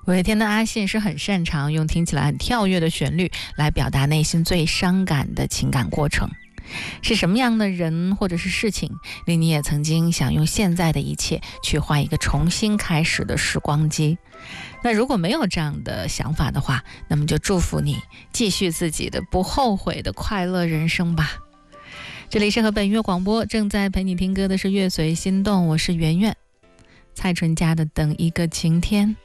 五月天的阿信是很擅长用听起来很跳跃的旋律来表达内心最伤感的情感过程。是什么样的人或者是事情，令你也曾经想用现在的一切去换一个重新开始的时光机？那如果没有这样的想法的话，那么就祝福你继续自己的不后悔的快乐人生吧。这里是河北音乐广播，正在陪你听歌的是乐随心动，我是圆圆。蔡淳佳的等一个晴天。